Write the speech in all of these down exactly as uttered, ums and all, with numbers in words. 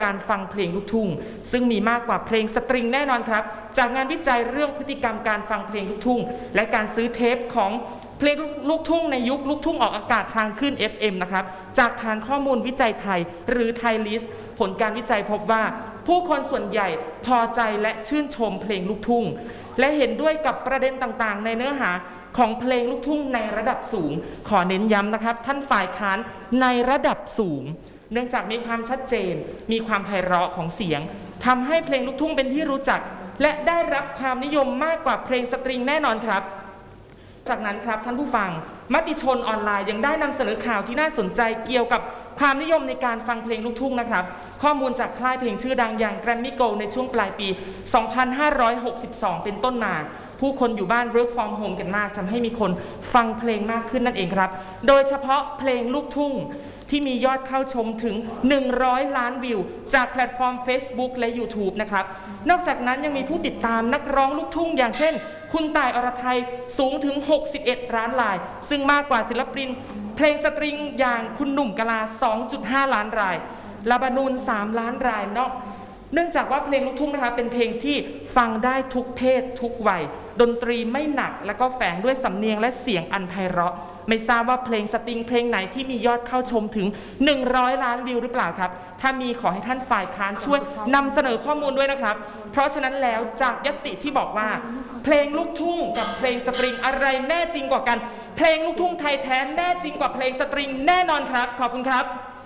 การฟังเพลงลูกทุ่งซึ่งมีมากกว่าเพลงสตริงแน่นอนครับจากงานวิจัยเรื่องพฤติกรรมการฟังเพลงลูกทุ่งและการซื้อเทปของเพลงลูกทุ่งในยุคลูกทุ่งออกอากาศทางคลื่น เอฟ เอ็ม นะครับจากฐานข้อมูลวิจัยไทยหรือไทยลิสต์ผลการวิจัยพบว่าผู้คนส่วนใหญ่พอใจและชื่นชมเพลงลูกทุ่งและเห็นด้วยกับประเด็นต่างๆในเนื้อหาของเพลงลูกทุ่งในระดับสูงขอเน้นย้ำนะครับท่านฝ่ายค้านในระดับสูงเนื่องจากมีความชัดเจนมีความไพเราะของเสียงทำให้เพลงลูกทุ่งเป็นที่รู้จักและได้รับความนิยมมากกว่าเพลงสตริงแน่นอนครับจากนั้นครับท่านผู้ฟังมติชนออนไลน์ยังได้นำเสนอข่าวที่น่าสนใจเกี่ยวกับความนิยมในการฟังเพลงลูกทุ่งนะครับข้อมูลจากค่ายเพลงชื่อดังอย่างแกรมมี่โกลด์ในช่วงปลายปีสองพันห้าร้อยหกสิบสองเป็นต้นมาผู้คนอยู่บ้าน work from home กันมากทำให้มีคนฟังเพลงมากขึ้นนั่นเองครับโดยเฉพาะเพลงลูกทุ่งที่มียอดเข้าชมถึงหนึ่งร้อยล้านวิวจากแพลตฟอร์ม Facebook และ YouTube นะครับนอกจากนั้นยังมีผู้ติดตามนักร้องลูกทุ่งอย่างเช่นคุณต่ายอรไทยสูงถึงหกสิบเอ็ดล้านรายซึ่งมากกว่าศิลปินเพลงสตริงอย่างคุณหนุ่มกะลา สองจุดห้าล้านรายลาบานูนสามล้านรายเนาะเนื่องจากว่าเพลงลูกทุ่งนะคะเป็นเพลงที่ฟังได้ทุกเพศทุกวัยดนตรีไม่หนักแล้วก็แฝงด้วยสำเนียงและเสียงอันไพเราะไม่ทราบว่าเพลงสตริงเพลงไหนที่มียอดเข้าชมถึงหนึ่งร้อยล้านวิวหรือเปล่าครับถ้ามีขอให้ท่านฝ่ายค้านช่วยนำเสนอข้อมูลด้วยนะครับเพราะฉะนั้นแล้วจากญัตติที่บอกว่าเพลงลูกทุ่งกับเพลงสตริงอะไรแน่จริงกว่ากันเพลงลูกทุ่งไทยแท้แน่จริงกว่าเพลงสตริงแน่นอนครับขอบคุณครับ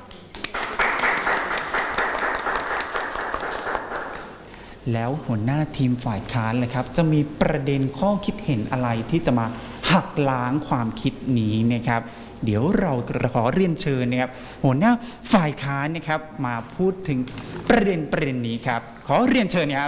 แล้วหัวหน้าทีมฝ่ายค้านเลยครับจะมีประเด็นข้อคิดเห็นอะไรที่จะมาหักล้างความคิดนี้นะครับเดี๋ยวเราขอเรียนเชิญนะครับหัวหน้าฝ่ายค้านนะครับมาพูดถึงประเด็นประเด็นนี้ครับขอเรียนเชิญครับ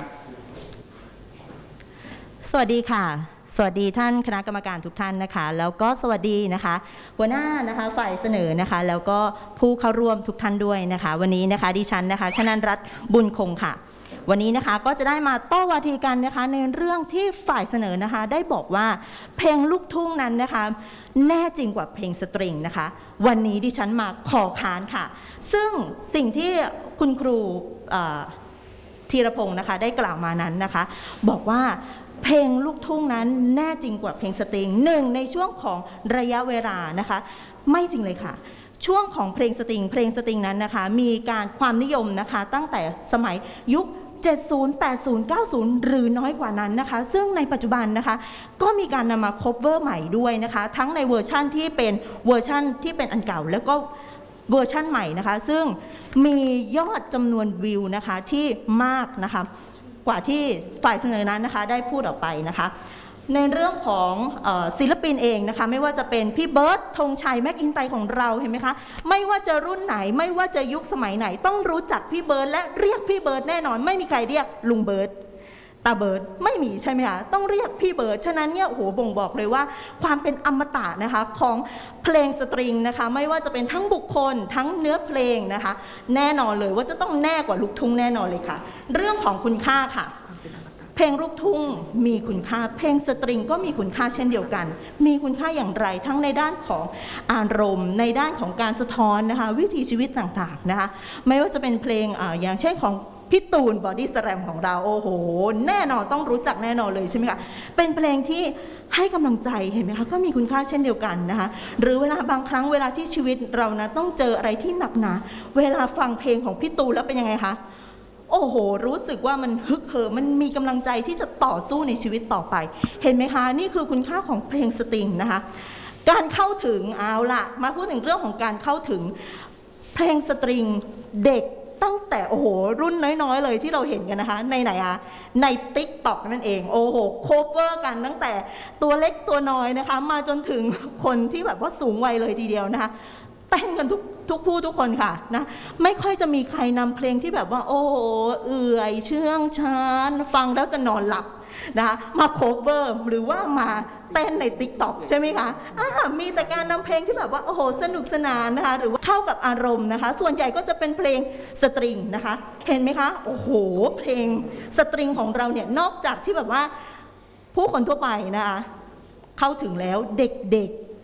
สวัสดีค่ะสวัสดีท่านคณะกรรมการทุกท่านนะคะแล้วก็สวัสดีนะคะหัวหน้านะคะฝ่ายเสนอนะคะแล้วก็ผู้เข้าร่วมทุกท่านด้วยนะคะวันนี้นะคะดิฉันนะคะชนันรัตน์บุญคงค่ะวันนี้นะคะก็จะได้มาโต้วาทีกันนะคะในเรื่องที่ฝ่ายเสนอนะคะได้บอกว่าเพลงลูกทุ่งนั้นนะคะแน่จริงกว่าเพลงสตริงนะคะวันนี้ดิฉันมาขอค้านค่ะซึ่งสิ่งที่คุณครูธีรพงศ์นะคะได้กล่าวมานั้นนะคะบอกว่าเพลงลูกทุ่งนั้นแน่จริงกว่าเพลงสตริงหนึ่งในช่วงของระยะเวลานะคะไม่จริงเลยค่ะช่วงของเพลงสตริงเพลงสตริงนั้นนะคะมีการความนิยมนะคะตั้งแต่สมัยยุคเจ็ดสิบ แปดสิบ เก้าสิบหรือน้อยกว่านั้นนะคะซึ่งในปัจจุบันนะคะก็มีการนำมา cover ใหม่ด้วยนะคะทั้งในเวอร์ชั่นที่เป็นเวอร์ชั่นที่เป็นอันเก่าแล้วก็เวอร์ชั่นใหม่นะคะซึ่งมียอดจำนวนวิวนะคะที่มากนะคะกว่าที่ฝ่ายเสนอนั้นนะคะได้พูดออกไปนะคะในเรื่องของเอ่อศิลปินเองนะคะไม่ว่าจะเป็นพี่เบิร์ดธงชัยแม็กอินไตของเราเห็นไหมคะไม่ว่าจะรุ่นไหนไม่ว่าจะยุคสมัยไหนต้องรู้จักพี่เบิร์ดและเรียกพี่เบิร์ดแน่นอนไม่มีใครเรียกลุงเบิร์ดตาเบิร์ดไม่มีใช่ไหมคะต้องเรียกพี่เบิร์ดฉะนั้นเนี่ยโอ้โหบ่งบอกเลยว่าความเป็นอมตะนะคะของเพลงสตริงนะคะไม่ว่าจะเป็นทั้งบุคคลทั้งเนื้อเพลงนะคะแน่นอนเลยว่าจะต้องแน่กว่าลูกทุ่งแน่นอนเลยค่ะเรื่องของคุณค่าค่ะเพลงลูกทุ่งมีคุณค่าเพลงสตริงก็มีคุณค่าเช่นเดียวกันมีคุณค่าอย่างไรทั้งในด้านของอารมณ์ในด้านของการสะท้อนนะคะวิถีชีวิตต่างๆนะคะไม่ว่าจะเป็นเพลงอ่าอย่างเช่นของพี่ตูนบอดี้สแลมของเราโอ้โหแน่นอนต้องรู้จักแน่นอนเลยใช่ไหมคะเป็นเพลงที่ให้กำลังใจเห็นไหมคะก็มีคุณค่าเช่นเดียวกันนะคะหรือเวลาบางครั้งเวลาที่ชีวิตเรานะต้องเจออะไรที่หนักหนาเวลาฟังเพลงของพี่ตูนแล้วเป็นยังไงคะโอ้โหรู้สึกว่ามันฮึกเหิมมันมีกำลังใจที่จะต่อสู้ในชีวิตต่อไปเห็นไหมคะนี่คือคุณค่าของเพลงสตริงนะคะการเข้าถึงเอาละมาพูดถึงเรื่องของการเข้าถึงเพลงสตริงเด็กตั้งแต่โอ้โหรุ่นน้อยๆเลยที่เราเห็นกันนะคะในไหนอะใน ติ๊กต็อก นั่นเองโอ้โหโคเวอร์กันตั้งแต่ตัวเล็กตัวน้อยนะคะมาจนถึงคนที่แบบว่าสูงวัยเลยทีเดียวนะคะเต้นกันทุกทุกผู้ทุกคนค่ะนะไม่ค่อยจะมีใครนำเพลงที่แบบว่าโอ้โหเอื่อยเชื่องช้าฟังแล้วจะนอนหลับนะคะมาโคเวอร์หรือว่ามาเต้นใน ติ๊กต็อก ใช่ไหมคะมีแต่การนำเพลงที่แบบว่าโอ้โหสนุกสนานนะคะหรือว่าเข้ากับอารมณ์นะคะส่วนใหญ่ก็จะเป็นเพลงสตริงนะคะเห็นไหมคะโอ้โหเพลงสตริงของเราเนี่ยนอกจากที่แบบว่าผู้คนทั่วไปนะคะเข้าถึงแล้วเด็กๆ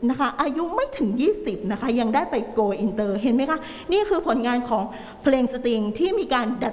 นะคะอายุไม่ถึงยี่สิบนะคะยังได้ไปโกอินเตอร์เห็นไหมคะนี่คือผลงานของเพลงสตริงที่มีการดัด